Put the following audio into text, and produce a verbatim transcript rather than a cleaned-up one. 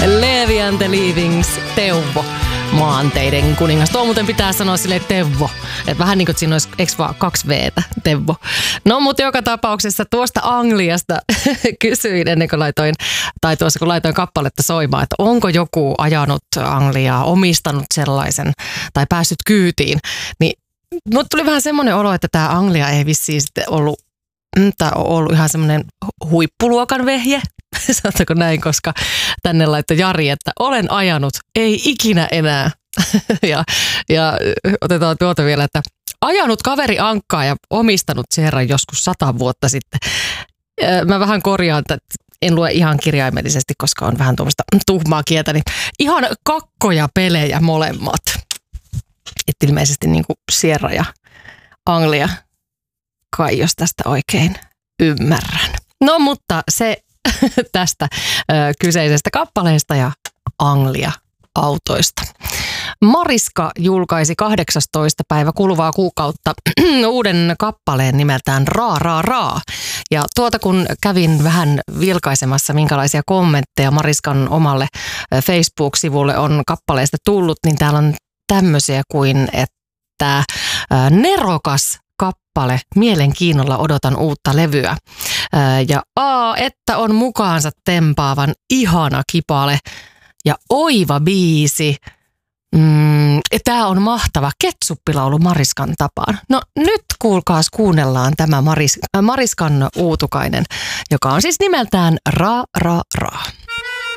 Levi and the Leavings, Teuvo, maanteiden kuningas. Tuo muuten pitää sanoa silleen Teuvo. Että vähän niin kuin siinä olisi, eikö vaan kaksi V:tä, Teuvo. No mutta joka tapauksessa tuosta Angliasta kysyin ennen kuin laitoin, tai tuossa kun laitoin kappaletta soimaan, että onko joku ajanut Angliaa, omistanut sellaisen tai päässyt kyytiin. Niin mut tuli vähän semmoinen olo, että tämä Anglia ei vissiin sitten ollut, tai on ollut ihan semmoinen huippuluokan vehje. Sanotaanko näin, koska tänne laittoi Jari, että olen ajanut, ei ikinä enää. ja, ja otetaan tuota vielä, että ajanut kaveri ankkaa ja omistanut Sierran joskus sata vuotta sitten. Mä vähän korjaan, että en lue ihan kirjaimellisesti, koska on vähän tuommoista tuhmaa kieltä, niin ihan kakkoja pelejä molemmat. Että ilmeisesti niin kuin Sierra ja Anglia, kai jos tästä oikein ymmärrän. No mutta se tästä ö, kyseisestä kappaleesta ja Anglia-autoista. Mariska julkaisi kahdeksastoista päivä kuluvaa kuukautta uuden kappaleen nimeltään Raa, raa, raa. Ja tuota kun kävin vähän vilkaisemassa, minkälaisia kommentteja Mariskan omalle Facebook-sivulle on kappaleesta tullut, niin täällä on tämmöisiä kuin, että ö, nerokas kappale, mielenkiinnolla odotan uutta levyä. Ja A, että on mukaansa tempaavan ihana kipale ja oiva biisi. Mm, Tämä on mahtava ketsuppilaulu Mariskan tapaan. No nyt kuulkaas kuunnellaan tämä Maris, äh, Mariskan uutukainen, joka on siis nimeltään Ra, ra, ra.